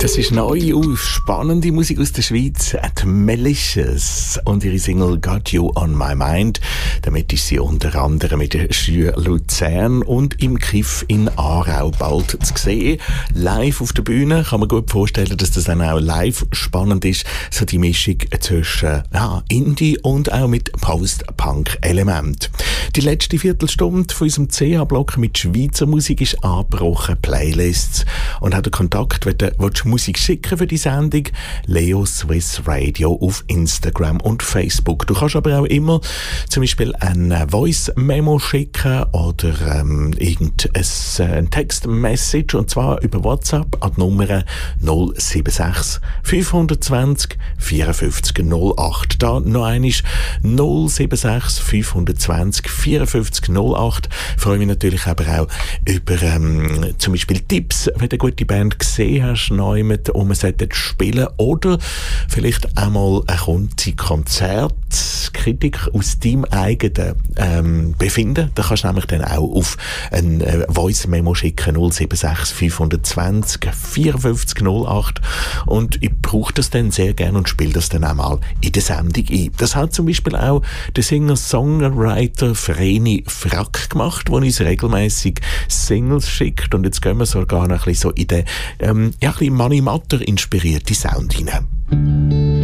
Das ist neu, spannende Musik aus der Schweiz, die Malicious und ihre Single «Got You on My Mind». Damit ist sie unter anderem mit der Jus Luzern und im Kiff in Aarau bald zu sehen. Live auf der Bühne kann man gut vorstellen, dass das dann auch live spannend ist, so die Mischung zwischen Indie und auch mit Post-Punk-Element. Die letzte Viertelstunde von unserem CH-Block mit Schweizer Musik ist angebrochen, Playlists. Und auch der Kontakt, wenn du Musik schicken für die Sendung, Leo Swiss Radio auf Instagram und Facebook. Du kannst aber auch immer zum Beispiel ein Voice-Memo schicken oder irgendein Text-Message, und zwar über WhatsApp an die Nummer 076 520 54 08. Da noch einmal 076 520 54 08. Freue mich natürlich aber auch über zum Beispiel Tipps, wenn du eine gute Band gesehen hast, neu mit man sollte spielen, oder vielleicht einmal ein Konzertkritik aus deinem eigenen Befinden. Da kannst du nämlich dann auch auf ein Voice-Memo schicken, 076 520 54 08, und ich brauche das dann sehr gerne und spiele das dann auch mal in der Sendung ein. Das hat zum Beispiel auch der Singer-Songwriter Vreni Frack gemacht, der uns regelmäßig Singles schickt, und jetzt gehen wir sogar noch ein bisschen so in den ein bisschen Money Matter inspirierte Sound hinein.